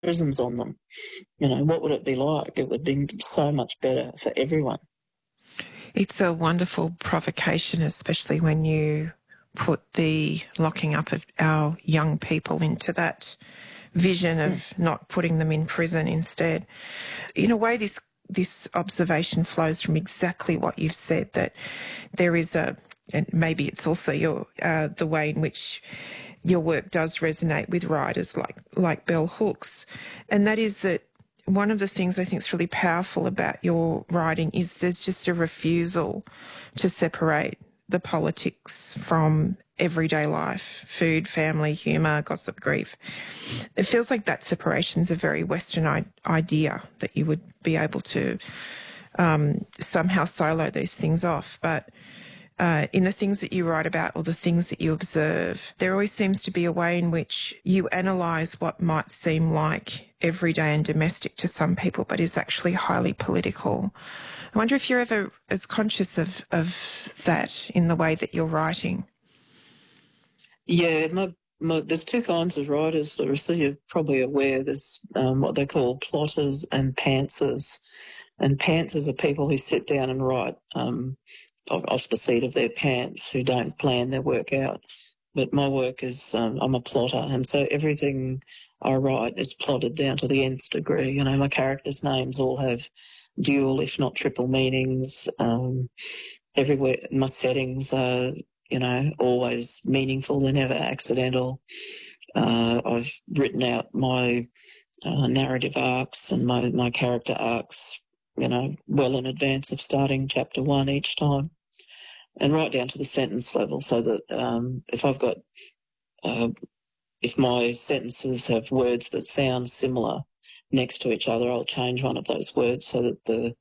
prisons on them. You know, what would it be like? It would be so much better for everyone. It's a wonderful provocation, especially when you put the locking up of our young people into that vision of not putting them in prison instead. In a way, this observation flows from exactly what you've said, that there is and maybe it's also the way in which your work does resonate with writers like Bell Hooks, and that is that one of the things I think is really powerful about your writing is there's just a refusal to separate the politics from everyday life, food, family, humour, gossip, grief. It feels like that separation's a very Western idea, that you would be able to somehow silo these things off. But in the things that you write about or the things that you observe, there always seems to be a way in which you analyse what might seem like everyday and domestic to some people, but is actually highly political. I wonder if you're ever as conscious of that in the way that you're writing. Yeah, there's two kinds of writers, Larissa. You're probably aware. There's what they call plotters and pantsers. And pantsers are people who sit down and write off the seat of their pants, who don't plan their work out. But my work is, I'm a plotter, and so everything I write is plotted down to the nth degree. You know, my characters' names all have dual, if not triple meanings. Everywhere, my settings are, you know, always meaningful. They're never accidental. I've written out my narrative arcs and my character arcs, you know, well in advance of starting chapter 1 each time, and right down to the sentence level, so that if my sentences have words that sound similar next to each other, I'll change one of those words so that the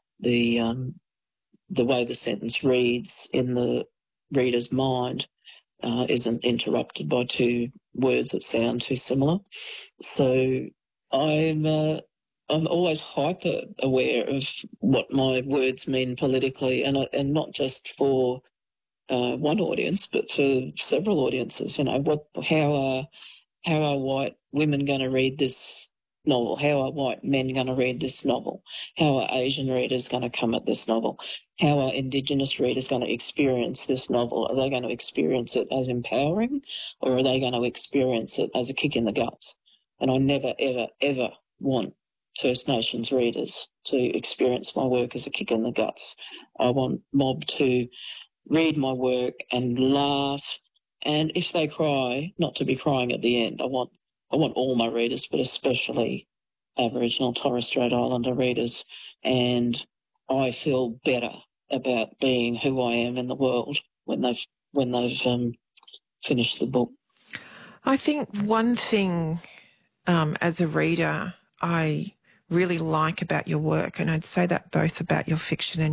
way the sentence reads in the reader's mind isn't interrupted by two words that sound too similar. So I'm always hyper aware of what my words mean politically, and not just for one audience, but for several audiences. You know, how are white women going to read this novel? How are white men going to read this novel? How are Asian readers going to come at this novel? How are Indigenous readers going to experience this novel? Are they going to experience it as empowering, or are they going to experience it as a kick in the guts? And I never, ever, ever want First Nations readers to experience my work as a kick in the guts. I want mob to read my work and laugh, and if they cry, not to be crying at the end. I want all my readers, but especially Aboriginal Torres Strait Islander readers, and I feel better about being who I am in the world when they've finished the book. I think one thing as a reader I really like about your work, and I'd say that both about your fiction and